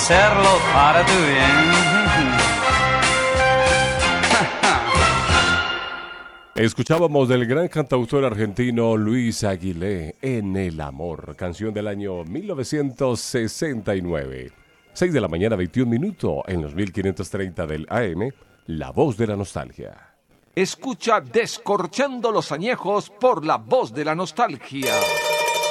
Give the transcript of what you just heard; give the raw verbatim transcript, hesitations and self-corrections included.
hacerlo para tu bien. Escuchábamos del gran cantautor argentino Luis Aguilé, En el Amor, canción del año mil novecientos sesenta y nueve. seis de la mañana, veintiún minutos, en los mil quinientos treinta del A M, La Voz de la Nostalgia. Escucha Descorchando los Añejos por La Voz de la Nostalgia.